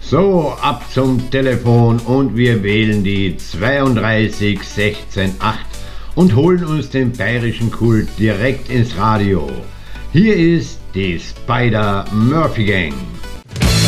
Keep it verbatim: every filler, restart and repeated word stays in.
So, ab zum Telefon und wir wählen die zweiunddreißig sechzehn acht und holen uns den bayerischen Kult direkt ins Radio. Hier ist die Spider Murphy Gang.